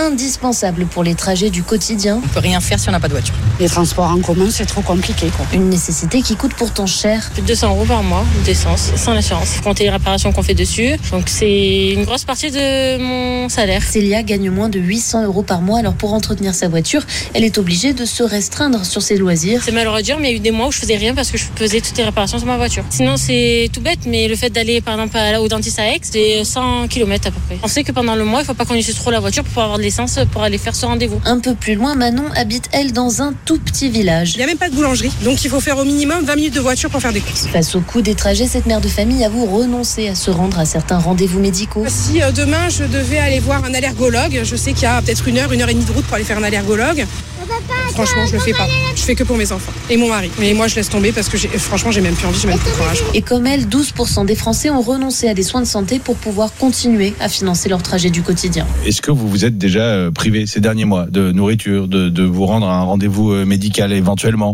indispensable pour les trajets du quotidien. On peut rien faire si on n'a pas de voiture. Les transports en commun, c'est trop compliqué, quoi. Une nécessité qui coûte pourtant cher. Plus de 200 € par mois d'essence, sans l'assurance. Compter les réparations qu'on fait dessus. Donc c'est une grosse partie de mon salaire. Célia gagne moins de 800 € par mois. Alors pour entretenir sa voiture, elle est obligée de se restreindre sur ses loisirs. C'est malheureux à dire, mais il y a eu des mois où je faisais rien parce que je faisais toutes les réparations sur ma voiture. Sinon c'est tout bête, mais le fait d'aller par exemple au dentiste à Aix, c'est 100 km à peu près. On sait que pendant le mois, il ne faut pas qu'on utilise trop la voiture pour avoir de l'essence pour aller faire ce rendez-vous. Un peu plus loin, Manon habite, elle, dans un tout petit village. Il n'y a même pas de boulangerie, donc il faut faire au minimum 20 minutes de voiture pour faire des courses. Face au coût des trajets, cette mère de famille avoue renoncer à se rendre à certains rendez-vous médicaux. Si demain je devais aller voir un allergologue, je sais qu'il y a peut-être une heure et demie de route pour aller faire un allergologue. Franchement, je le fais pas. Je fais que pour mes enfants et mon mari. Mais moi, je laisse tomber parce que franchement, j'ai même plus envie, j'ai même plus courage. Et comme elle, 12% des Français ont renoncé à des soins de santé pour pouvoir continuer à financer leur trajet du quotidien. Est-ce que vous vous êtes déjà privé ces derniers mois de nourriture, de vous rendre à un rendez-vous médical éventuellement,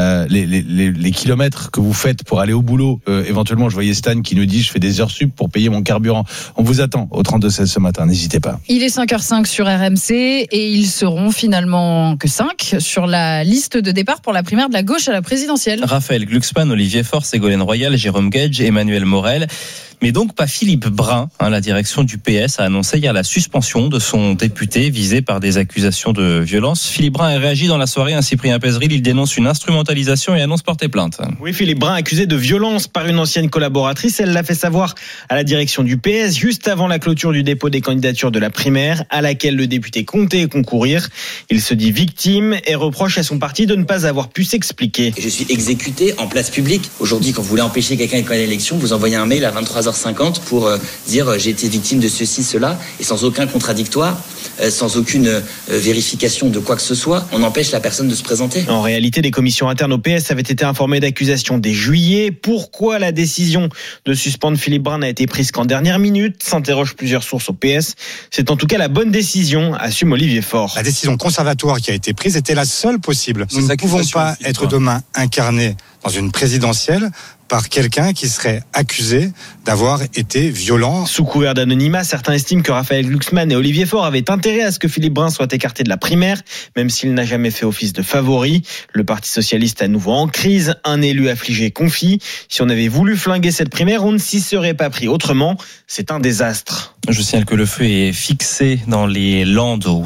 les kilomètres que vous faites pour aller au boulot, éventuellement, je voyais Stan qui nous dit je fais des heures sup pour payer mon carburant. On vous attend au 32-16 ce matin, n'hésitez pas. Il est 5h05 sur RMC et ils seront finalement que 5 sur la liste de départ pour la primaire de la gauche à la présidentielle. Raphaël Glucksmann, Olivier Faure, Ségolène Royal, Jérôme Gage, Emmanuel Morel. Mais donc pas Philippe Brun. La direction du PS a annoncé hier la suspension de son député visé par des accusations de violence. Philippe Brun a réagi dans la soirée. Cyprien Pézeril, il dénonce une instrumentalisation et annonce porter plainte. Oui, Philippe Brun accusé de violence par une ancienne collaboratrice. Elle l'a fait savoir à la direction du PS juste avant la clôture du dépôt des candidatures de la primaire à laquelle le député comptait concourir. Il se dit victime et reproche à son parti de ne pas avoir pu s'expliquer. Je suis exécuté en place publique. Aujourd'hui, quand vous voulez empêcher quelqu'un d'être à l'élection, vous envoyez un mail à 23h50 pour dire j'ai été victime de ceci, cela, et sans aucun contradictoire, sans aucune vérification de quoi que ce soit, on empêche la personne de se présenter. En réalité, les commissions internes au PS avaient été informées d'accusations dès juillet. Pourquoi la décision de suspendre Philippe Brun n'a été prise qu'en dernière minute, s'interrogent plusieurs sources au PS. C'est en tout cas la bonne décision, assume Olivier Faure. La décision conservatoire qui a été prise était la seule possible. Nous ne pouvons pas être demain incarnés dans une présidentielle par quelqu'un qui serait accusé d'avoir été violent. Sous couvert d'anonymat, certains estiment que Raphaël Glucksmann et Olivier Faure avaient intérêt à ce que Philippe Brun soit écarté de la primaire, même s'il n'a jamais fait office de favori. Le Parti socialiste à nouveau en crise, un élu affligé confie. Si on avait voulu flinguer cette primaire, on ne s'y serait pas pris autrement. C'est un désastre. Je signale que le feu est fixé dans les Landes où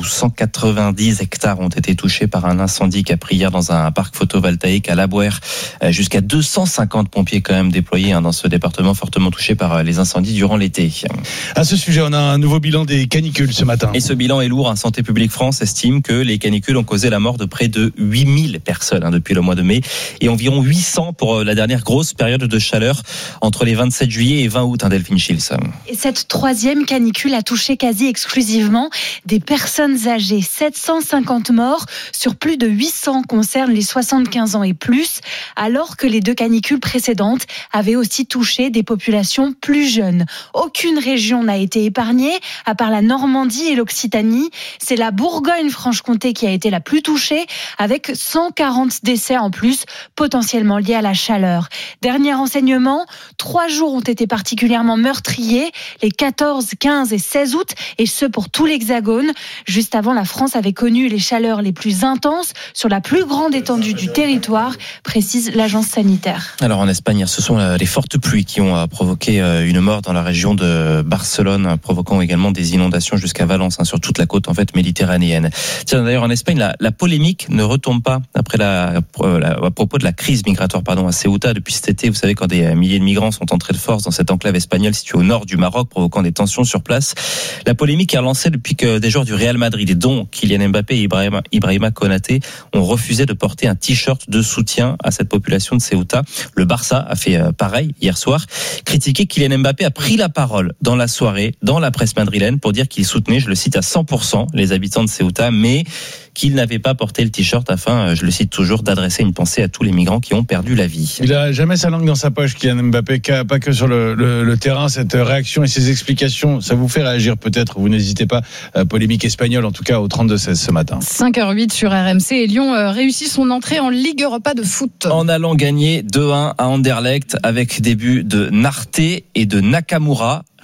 190 hectares ont été touchés par un incendie qui a pris hier dans un parc photovoltaïque à Labouère. Jusqu'à 250 pompiers quand même déployés dans ce département fortement touché par les incendies durant l'été. À ce sujet, on a un nouveau bilan des canicules ce matin. Et ce bilan est lourd. Santé publique France estime que les canicules ont causé la mort de près de 8000 personnes depuis le mois de mai et environ 800 pour la dernière grosse période de chaleur entre les 27 juillet et 20 août. Delphine Schills. Et cette troisième canicule a touché quasi exclusivement des personnes âgées. 750 morts sur plus de 800 concernent les 75 ans et plus, alors que les deux canicules précédentes avaient aussi touché des populations plus jeunes. Aucune région n'a été épargnée, à part la Normandie et l'Occitanie. C'est la Bourgogne-Franche-Comté qui a été la plus touchée, avec 140 décès en plus, potentiellement liés à la chaleur. Dernier renseignement, 3 jours ont été particulièrement meurtriers, les 14, 15 et 16 août, et ce pour tout l'Hexagone. Juste avant, la France avait connu les chaleurs les plus intenses sur la plus grande étendue du territoire, précise l'agence sanitaire. Alors en Espagne, ce sont les fortes pluies qui ont provoqué une mort dans la région de Barcelone, provoquant également des inondations jusqu'à Valence, sur toute la côte méditerranéenne. Tiens, d'ailleurs en Espagne, la polémique ne retombe pas après à propos de la crise migratoire à Ceuta depuis cet été. Vous savez, quand des milliers de migrants sont entrés de force dans cette enclave espagnole située au nord du Maroc, provoquant des tensions sur place. La polémique est relancée depuis que des joueurs du Real Madrid, dont Kylian Mbappé et Ibrahima Konaté, ont refusé de porter un t-shirt de soutien à cette population de Ceuta. Le Barça a fait pareil hier soir. Critiqué, Kylian Mbappé a pris la parole dans la soirée, dans la presse madrilène, pour dire qu'il soutenait, je le cite, à 100% les habitants de Ceuta, mais qu'il n'avait pas porté le t-shirt afin, je le cite toujours, d'adresser une pensée à tous les migrants qui ont perdu la vie. Il a jamais sa langue dans sa poche, Kylian Mbappé, pas que sur le terrain. Cette réaction et ces explications, ça vous fait réagir peut-être. Vous n'hésitez pas. Polémique espagnole, en tout cas, au 32-16 ce matin. 5h08 sur RMC et Lyon réussit son entrée en Ligue Europa de foot. En allant gagner 2-1 à Anderlecht avec des buts de Narté et de Nakamura.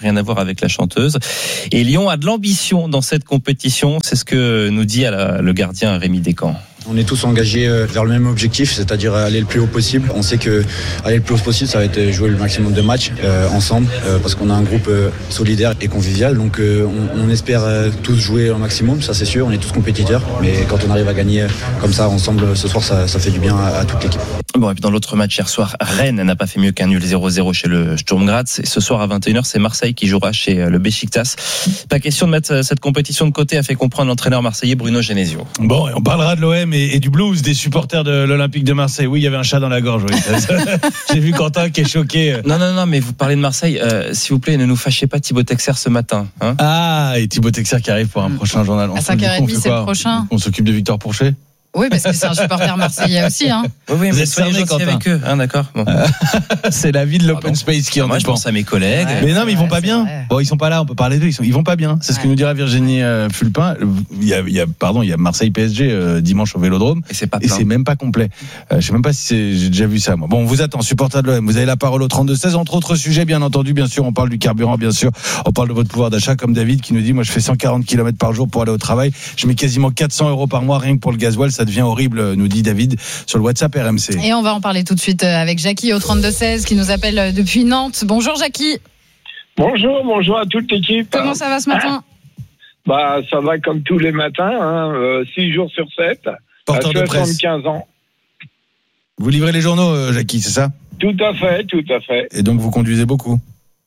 rien à voir avec la chanteuse. Et Lyon a de l'ambition dans cette compétition, c'est ce que nous dit le gardien Rémi Descamps. On est tous engagés vers le même objectif, c'est-à-dire aller le plus haut possible. On sait que aller le plus haut possible, ça va être jouer le maximum de matchs ensemble, parce qu'on a un groupe solidaire et convivial. Donc on espère tous jouer au maximum, ça c'est sûr. On est tous compétiteurs, mais quand on arrive à gagner comme ça ensemble ce soir, ça fait du bien à toute l'équipe. Bon, et puis dans l'autre match hier soir, Rennes n'a pas fait mieux qu'un nul 0-0 chez le Sturm Graz. Et ce soir à 21h, c'est Marseille qui jouera chez le Beşiktaş. Pas question de mettre cette compétition de côté, a fait comprendre l'entraîneur marseillais Bruno Genesio. Bon, et on parlera de l'OM et du blues des supporters de l'Olympique de Marseille. Oui, il y avait un chat dans la gorge. Oui. J'ai vu Quentin qui est choqué. Non, mais vous parlez de Marseille. S'il vous plaît, ne nous fâchez pas Thibaut Texer ce matin. Hein, et Thibaut Texer qui arrive pour un prochain journal. À 5h30, c'est le prochain. On s'occupe de Victor Pourchet. Oui, parce que c'est un supporter marseillais aussi. Hein. Oui, vous mais êtes soyez cerné, gentil avec eux. D'accord. Bon. C'est la vie de l'open space qui en moi, dépend. Je pense à mes collègues. Ouais, mais non, mais ils vont pas bien. Bon, ils sont pas là. On peut parler d'eux. Ils vont pas bien. C'est ce que nous dira Virginie Fulpin. Il y a Marseille PSG dimanche au Vélodrome. Et c'est pas plein. Et c'est même pas complet. Je sais même pas si j'ai déjà vu ça. Moi. Bon, on vous attend, supporter de l'OM. Vous avez la parole au 32-16. Entre autres sujets, bien entendu. Bien sûr, on parle du carburant. Bien sûr, on parle de votre pouvoir d'achat. Comme David qui nous dit, moi, je fais 140 km par jour pour aller au travail. Je mets quasiment 400 € par mois rien que pour le gasoil. Ça devient horrible. Nous dit David sur le WhatsApp RMC. Et on va en parler tout de suite avec Jackie au 32-16 qui nous appelle depuis Nantes. Bonjour Jackie. Bonjour à toute l'équipe. Comment ça va ce matin ? Ça va comme tous les matins, 6 jours sur 7, Porteur à de presse. 75 ans. Vous livrez les journaux, Jackie, c'est ça ? Tout à fait. Et donc vous conduisez beaucoup ?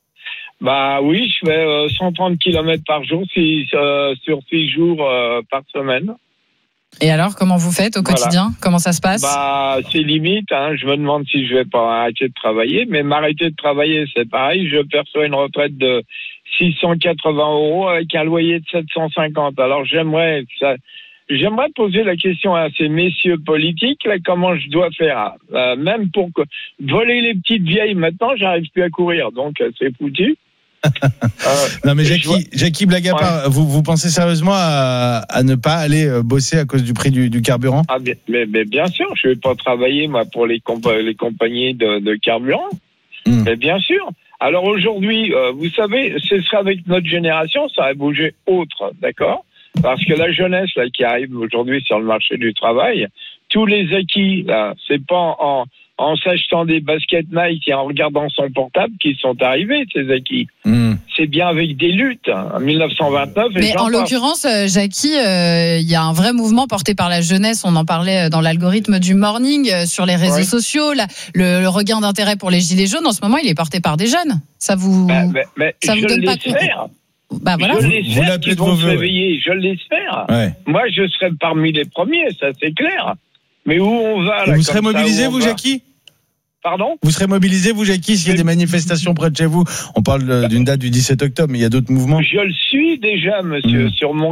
Oui, je fais 130 km par jour, sur 6 jours par semaine. Et alors, comment vous faites au quotidien ? Comment ça se passe ? C'est limite. Je me demande si je vais pas arrêter de travailler. Mais m'arrêter de travailler, c'est pareil. Je perçois une retraite de 680 € avec un loyer de 750. Alors j'aimerais poser la question à ces messieurs politiques là, comment je dois faire. Même pour voler les petites vieilles, maintenant, j'arrive plus à courir. Donc c'est foutu. Non mais Jackie, blague à part, vous pensez sérieusement à ne pas aller bosser à cause du prix du carburant ? Mais bien sûr, je vais pas travailler moi pour les compagnies de carburant. Mais bien sûr. Alors aujourd'hui, vous savez, ce serait avec notre génération, ça aurait bougé autre, d'accord ? Parce que la jeunesse là qui arrive aujourd'hui sur le marché du travail, tous les acquis là, c'est pas en s'achetant des baskets Nike et en regardant son portable qu'ils sont arrivés, ces acquis. C'est bien avec des luttes. En 1929... Mais en l'occurrence, Jackie, il y a un vrai mouvement porté par la jeunesse. On en parlait dans l'algorithme du Morning, sur les réseaux sociaux. Le regain d'intérêt pour les gilets jaunes, en ce moment, il est porté par des jeunes. Ça vous donne pas compte ? Voilà. Je l'espère qu'ils vont se réveiller. Je l'espère. Ouais. Moi, je serai parmi les premiers, ça c'est clair. Mais où on va là ? Vous serez mobilisé, vous, Jackie ? Pardon ? Vous serez mobilisé, vous, Jackie, s'il y a des manifestations près de chez vous ? On parle d'une date du 17 octobre, mais il y a d'autres mouvements. Je le suis déjà, monsieur. Sur mon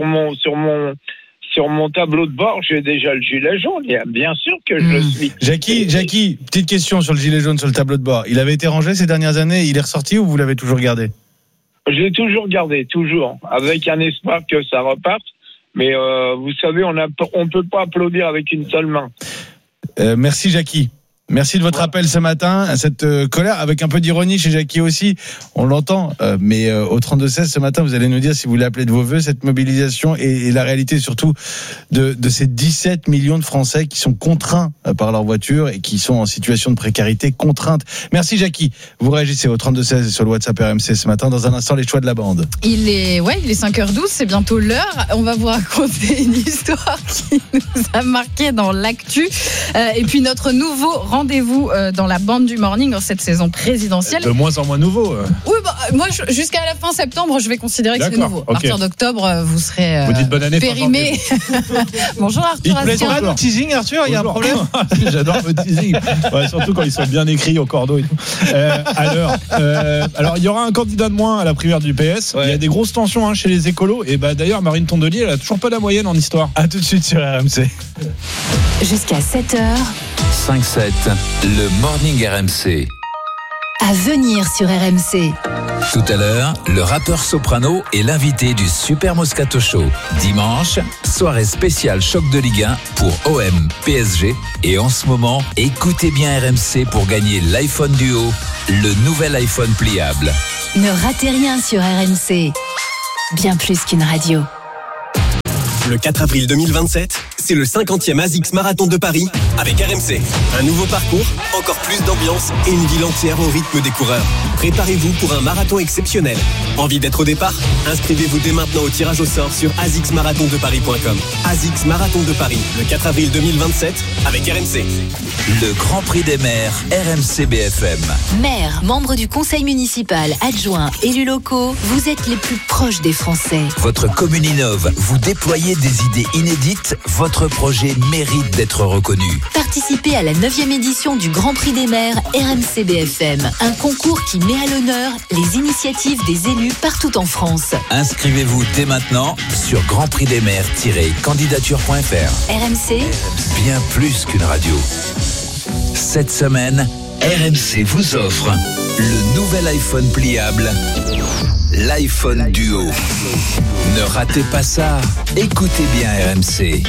tableau de bord, j'ai déjà le gilet jaune. Bien sûr que je le suis. Jackie, petite question sur le gilet jaune sur le tableau de bord. Il avait été rangé ces dernières années, il est ressorti ou vous l'avez toujours gardé ? Je l'ai toujours gardé, toujours, avec un espoir que ça reparte. Mais vous savez, on peut pas applaudir avec une seule main. Merci Jackie. Merci de votre appel ce matin. Cette colère, avec un peu d'ironie chez Jackie aussi, on l'entend. Mais au 32-16 ce matin, vous allez nous dire si vous l'appelez de vos voeux, cette mobilisation et la réalité surtout de ces 17 millions de Français qui sont contraints par leur voiture et qui sont en situation de précarité contrainte. Merci Jackie. Vous réagissez au 32-16 et sur le WhatsApp RMC ce matin. Dans un instant, les choix de la bande. Il est 5h12, c'est bientôt l'heure. On va vous raconter une histoire qui nous a marqué dans l'actu. Et puis notre nouveau rendez-vous dans la bande du Morning en cette saison présidentielle. De moins en moins nouveau. Oui, moi jusqu'à la fin septembre, je vais considérer que c'est nouveau. À partir d'octobre, vous serez vous dites bonne année, périmé. Bonjour Arthur. Il te plaît pas le teasing, Arthur ? Il y a un problème ? J'adore le teasing. Ouais, surtout quand ils sont bien écrits au cordeau et tout. Alors, il y aura un candidat de moins à la primaire du PS. Ouais. Il y a des grosses tensions chez les écolos. Et d'ailleurs, Marine Tondelier, elle a toujours pas la moyenne en histoire. À tout de suite sur RMC. Jusqu'à 7h. 5-7, le Morning RMC. À venir sur RMC. Tout à l'heure, le rappeur Soprano est l'invité du Super Moscato Show. Dimanche, soirée spéciale choc de Ligue 1 pour OM PSG. Et en ce moment, écoutez bien RMC pour gagner l'iPhone Duo, le nouvel iPhone pliable. Ne ratez rien sur RMC. Bien plus qu'une radio. Le 4 avril 2027, c'est le 50e ASICS Marathon de Paris avec RMC. Un nouveau parcours, encore plus d'ambiance et une ville entière au rythme des coureurs. Préparez-vous pour un marathon exceptionnel. Envie d'être au départ ? Inscrivez-vous dès maintenant au tirage au sort sur asicsmarathondeparis.com. ASICS Marathon de Paris, le 4 avril 2027 avec RMC. Le Grand Prix des maires, RMC BFM. Maire, membre du conseil municipal, adjoint, élus locaux, vous êtes les plus proches des Français. Votre commune innove, vous déployez des idées inédites, votre projet mérite d'être reconnu. Participez à la 9e édition du Grand Prix des maires RMC BFM, un concours qui met à l'honneur les initiatives des élus partout en France. Inscrivez-vous dès maintenant sur grandprixdesmaires-candidature.fr. RMC, Bien plus qu'une radio. Cette semaine, RMC vous offre le nouvel iPhone pliable, l'iPhone Duo. Ne ratez pas ça, écoutez bien RMC.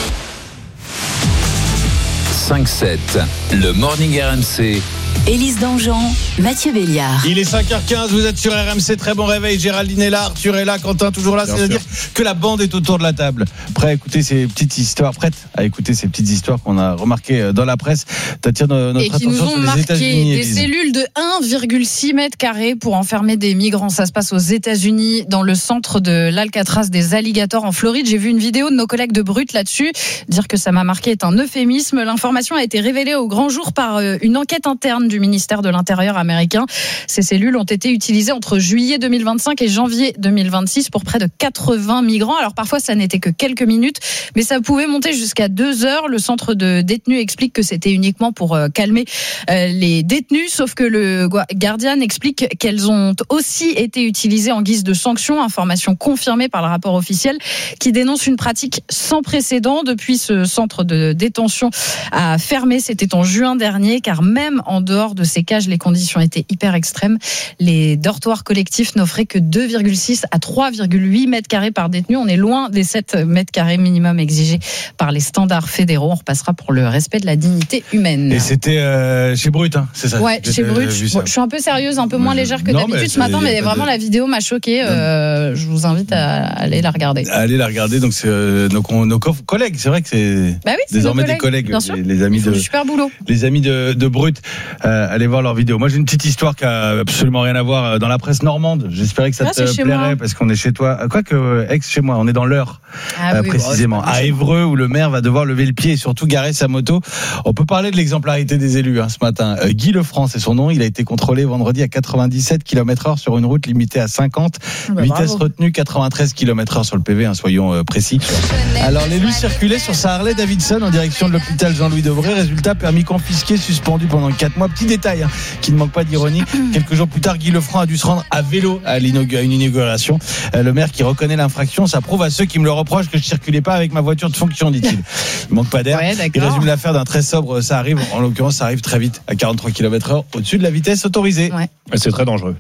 5-7, le Morning RMC. Élise Dangean, Mathieu Béliard. Il est 5h15, vous êtes sur RMC, très bon réveil. Géraldine est là, Arthur est là, Quentin toujours là. C'est-à-dire que la bande est autour de la table. Prêt à écouter ces petites histoires, prête à écouter ces petites histoires qu'on a remarquées dans la presse. T'attires notre et qui attention nous ont sur les marqué États-Unis. des Élise. cellules de 1,6 mètres carrés pour enfermer des migrants. Ça se passe aux États-Unis, dans le centre de l'Alcatraz des alligators en Floride. J'ai vu une vidéo de nos collègues de Brut là-dessus. Dire que ça m'a marqué est un euphémisme. L'information a été révélée au grand jour par une enquête interne du ministère de l'Intérieur américain. Ces cellules ont été utilisées entre juillet 2025 et janvier 2026 pour près de 80 migrants. Alors parfois ça n'était que quelques minutes, mais ça pouvait monter jusqu'à 2 heures. Le centre de détenus explique que c'était uniquement pour calmer les détenus, sauf que le Guardian explique qu'elles ont aussi été utilisées en guise de sanction, information confirmée par le rapport officiel qui dénonce une pratique sans précédent. Depuis, ce centre de détention a fermé, c'était en juin dernier, car même en dehors de ces cages, les conditions étaient hyper extrêmes. Les dortoirs collectifs n'offraient que 2,6 à 3,8 mètres carrés par détenu. On est loin des 7 mètres carrés minimum exigés par les standards fédéraux. On repassera pour le respect de la dignité humaine. Et c'était chez Brut, hein, c'est ça? Ouais, chez Brut. Je suis un peu sérieuse, un peu moins légère que d'habitude ce matin, mais vraiment la vidéo m'a choquée. Je vous invite à aller la regarder. Allez la regarder. Donc c'est nos collègues. C'est vrai que c'est désormais des collègues, les amis de super boulot. Les amis de Brut. Allez voir leur vidéo. Moi j'ai une petite histoire qui a absolument rien à voir dans la presse normande. J'espérais que ça te plairait parce qu'on est chez toi. Quoique chez moi, on est dans l'Eure précisément à Évreux où le maire va devoir lever le pied et surtout garer sa moto. On peut parler de l'exemplarité des élus ce matin. Guy Lefranc, c'est son nom. Il a été contrôlé vendredi à 97 km/h sur une route limitée à 50. Vitesse retenue 93 km/h sur le PV, soyons précis. Alors l'élu circulait sur sa Harley Davidson en direction de l'hôpital Jean-Louis Debré. Résultat, permis confisqué, suspendu pendant 4 mois. Petit détail qui ne manque pas d'ironie. Quelques jours plus tard, Guy Lefranc a dû se rendre à vélo à une inauguration. Le maire qui reconnaît l'infraction, ça prouve à ceux qui me le reprochent que je circulais pas avec ma voiture de fonction, dit-il. Il manque pas d'air. Il résume l'affaire d'un très sobre. Ça arrive, en l'occurrence, ça arrive très vite à 43 km/h au-dessus de la vitesse autorisée. Ouais. C'est très dangereux.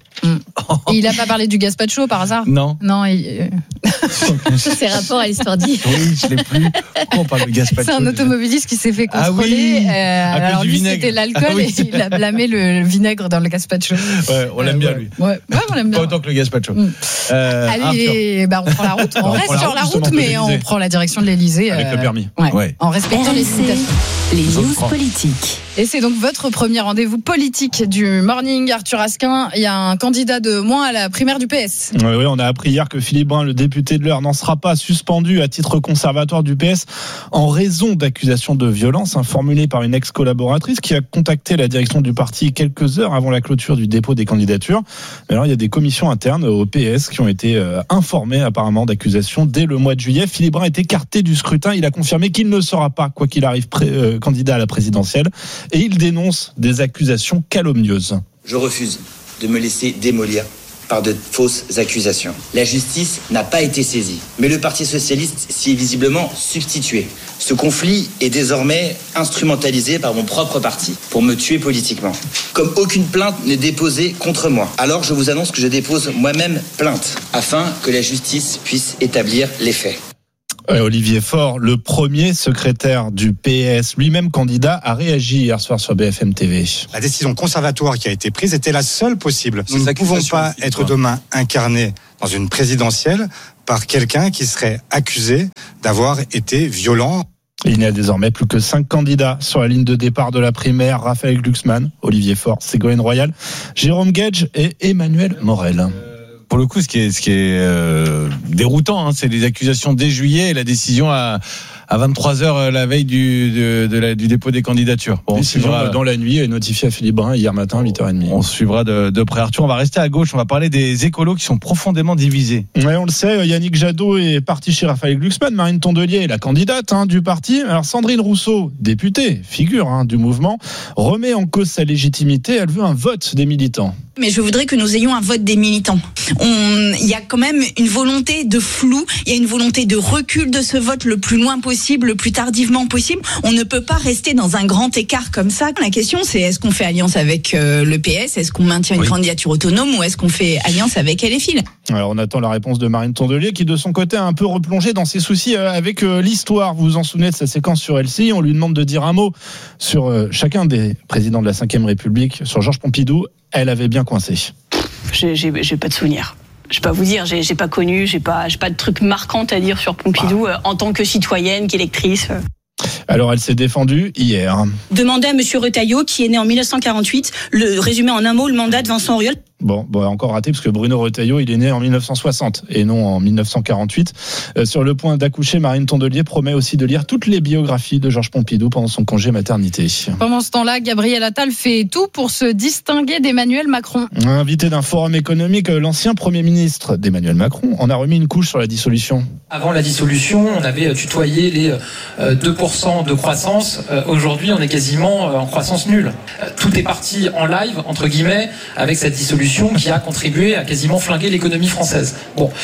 Et il a pas parlé du gazpacho par hasard? Non. C'est rapport à l'histoire d'hier. Oui, je l'ai plus. Pourquoi on parle de gazpacho? C'est un automobiliste qui s'est fait contrôler. Alors lui, c'était l'alcool et il a blâmé le vinaigre dans le gazpacho. Ouais, on l'aime bien lui. Ouais, on l'aime bien. Pas autant que le gazpacho. Allez, on prend la route. On reste sur la route, mais on prend la direction de l'Elysée. Avec le permis. Ouais. En respectant les limitations. Les news politiques. Et c'est donc votre premier rendez-vous politique du morning, Arthur Asquin. Il y a un candidat de moins à la primaire du PS. Oui, on a appris hier que Philippe Brun, le député de l'Eure, n'en sera pas suspendu à titre conservatoire du PS en raison d'accusations de violence formulées par une ex-collaboratrice qui a contacté la direction du parti quelques heures avant la clôture du dépôt des candidatures. Mais alors, il y a des commissions internes au PS qui ont été informées apparemment d'accusations dès le mois de juillet. Philippe Brun est écarté du scrutin. Il a confirmé qu'il ne sera pas, quoi qu'il arrive, candidat à la présidentielle. Et il dénonce des accusations calomnieuses. Je refuse de me laisser démolir par de fausses accusations. La justice n'a pas été saisie, mais le Parti socialiste s'y est visiblement substitué. Ce conflit est désormais instrumentalisé par mon propre parti pour me tuer politiquement. Comme aucune plainte n'est déposée contre moi, alors je vous annonce que je dépose moi-même plainte afin que la justice puisse établir les faits. Olivier Faure, le premier secrétaire du PS, lui-même candidat, a réagi hier soir sur BFM TV. La décision conservatoire qui a été prise était la seule possible. Nous ne pouvons pas être demain incarnés dans une présidentielle par quelqu'un qui serait accusé d'avoir été violent. Il n'y a désormais plus que 5 candidats sur la ligne de départ de la primaire. Raphaël Glucksmann, Olivier Faure, Ségolène Royal, Jérôme Gage et Emmanuel Morel. Pour le coup, ce qui est déroutant, c'est les accusations dès juillet et la décision à 23h la veille du dépôt des candidatures. Bon, on suivra dans la nuit et notifié à Philippe Brun hier matin à 8h30. On suivra de près. Arthur, on va rester à gauche. On va parler des écolos qui sont profondément divisés. Ouais, on le sait. Yannick Jadot est parti chez Raphaël Glucksmann. Marine Tondelier est la candidate du parti. Alors Sandrine Rousseau, députée, figure du mouvement, remet en cause sa légitimité. Elle veut un vote des militants. Mais je voudrais que nous ayons un vote des militants. Il y a quand même une volonté de flou, il y a une volonté de recul de ce vote le plus loin possible, le plus tardivement possible. On ne peut pas rester dans un grand écart comme ça. La question, c'est est-ce qu'on fait alliance avec le PS, est-ce qu'on maintient une candidature autonome ou est-ce qu'on fait alliance avec LFI? Alors on attend la réponse de Marine Tondelier qui de son côté a un peu replongé dans ses soucis avec l'histoire. Vous vous en souvenez de sa séquence sur LCI? On lui demande de dire un mot sur chacun des présidents de la Ve République, sur Georges Pompidou. Elle avait bien coincé. J'ai pas de souvenir. Je vais pas vous dire, j'ai pas connu, j'ai pas de trucs marquants à dire sur Pompidou en tant que citoyenne, qu'électrice. Alors elle s'est défendue hier. Demandez à monsieur Retailleau, qui est né en 1948, le résumé en un mot le mandat de Vincent Auriol. Bon, encore raté parce que Bruno Retailleau, il est né en 1960 et non en 1948. Sur le point d'accoucher, Marine Tondelier promet aussi de lire toutes les biographies de Georges Pompidou pendant son congé maternité. Pendant ce temps-là, Gabriel Attal fait tout pour se distinguer d'Emmanuel Macron. Invité d'un forum économique, l'ancien Premier ministre d'Emmanuel Macron en a remis une couche sur la dissolution. Avant la dissolution, on avait tutoyé les 2% de croissance. Aujourd'hui, on est quasiment en croissance nulle. Tout est parti en live, entre guillemets, avec cette dissolution qui a contribué à quasiment flinguer l'économie française.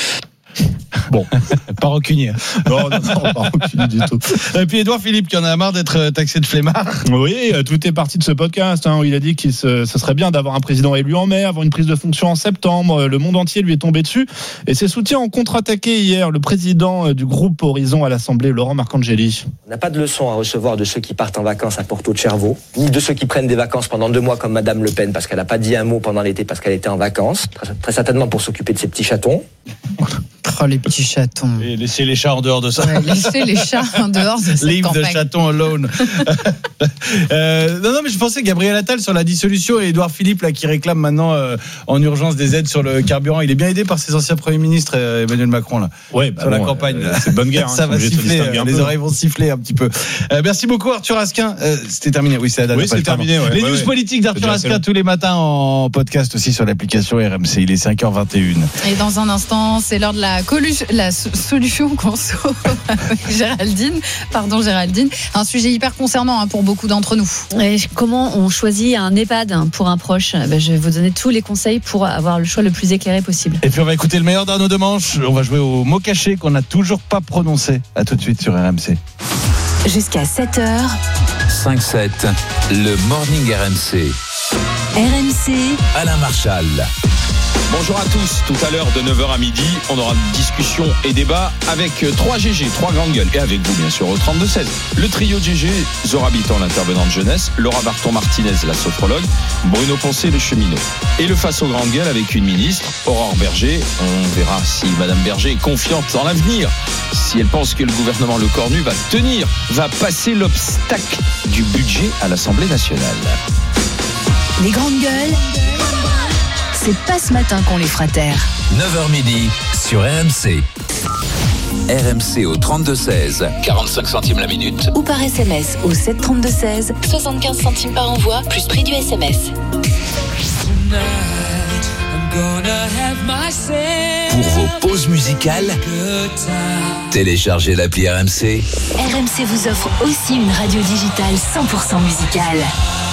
Bon, pas rancunier. Non, pas rancunier du tout. Et puis Édouard Philippe qui en a marre d'être taxé de flemmard. Oui, tout est parti de ce podcast où il a dit que ce serait bien d'avoir un président élu en mai, avoir une prise de fonction en septembre. Le monde entier lui est tombé dessus et ses soutiens ont contre-attaqué hier le président du groupe Horizon à l'Assemblée, Laurent Marcangeli. On n'a pas de leçon à recevoir de ceux qui partent en vacances à Porto de Cervo, ni de ceux qui prennent des vacances pendant 2 mois comme Madame Le Pen parce qu'elle n'a pas dit un mot pendant l'été parce qu'elle était en vacances, très certainement pour s'occuper de ses petits chatons. Oh, les petits chatons. Et laissez les chats en dehors de ça. Ouais, laissez les chats en dehors de cette Leave campagne. the chaton alone. Non, mais je pensais Gabriel Attal sur la dissolution et Édouard Philippe là qui réclame maintenant en urgence des aides sur le carburant. Il est bien aidé par ses anciens premiers ministres, Emmanuel Macron là. Ouais, sur la campagne. C'est bonne guerre. Ça va siffler. Les oreilles vont siffler un petit peu. Merci beaucoup Arthur Asquin. C'était terminé. Oui, c'est la dernière. Oui, c'est terminé. Ouais, les news politiques d'Arthur Asquin tous les matins en podcast aussi sur l'application RMC. Il est 5h21. Et dans un instant, c'est l'heure de la solution conso avec Géraldine. Pardon Géraldine. Un sujet hyper concernant pour beaucoup d'entre nous. Et comment on choisit un EHPAD pour un proche? Je vais vous donner tous les conseils pour avoir le choix le plus éclairé possible. Et puis on va écouter le meilleur d'Arnaud Demanche. On va jouer au mot caché qu'on n'a toujours pas prononcé. À tout de suite sur RMC. Jusqu'à 7h. 5-7, le Morning RMC. RMC. Alain Marchal. Bonjour à tous, tout à l'heure de 9h à midi, on aura une discussion et débat avec 3 GG, 3 grandes gueules, et avec vous bien sûr au 32-16. Le trio GG, Zora Bitan, l'intervenante jeunesse, Laura Barton-Martinez, la sophrologue, Bruno Poncé, le cheminot. Et le face aux grandes gueules avec une ministre, Aurore Berger. On verra si Madame Berger est confiante dans l'avenir, si elle pense que le gouvernement Le Cornu va tenir, va passer l'obstacle du budget à l'Assemblée nationale. Les grandes gueules, c'est pas ce matin qu'on les fera taire. 9h midi sur RMC. RMC au 32-16, 45 centimes la minute. Ou par SMS au 732-16, 75 centimes par envoi, plus prix du SMS. Pour vos pauses musicales, téléchargez l'appli RMC. RMC vous offre aussi une radio digitale 100% musicale.